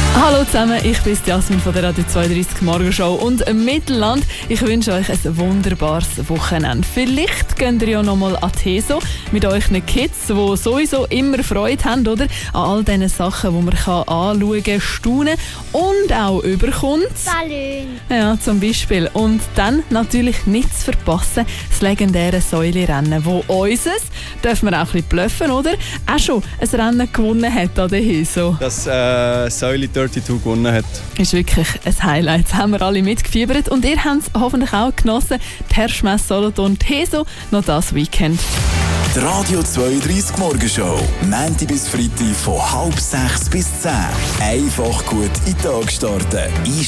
Hallo zusammen, ich bin Jasmin von der Radio 32 Morgenshow und Mittelland. Ich wünsche euch ein wunderbares Wochenende. Vielleicht geht ihr ja nochmal an die Heso mit euren Kids, die sowieso immer Freude haben, oder? An all diesen Sachen, die man anschauen kann, staunen und auch überkommt. Ballon. Ja, zum Beispiel. Und dann natürlich nicht zu verpassen, das legendäre Säulerennen, wo unseres, dürfen wir auch ein bisschen bluffen, oder? Auch schon ein Rennen gewonnen hat an der Heso. Das Säule 32 gewonnen hat. Ist wirklich ein Highlight. Das haben wir alle mitgefiebert und ihr habt es hoffentlich auch genossen. Die Herschmesse Solothurn, die Heso, noch das Weekend. Die Radio 32 Morgenshow. Montag bis Freitag von 5:30 bis 10. Einfach gut in den Tag starten.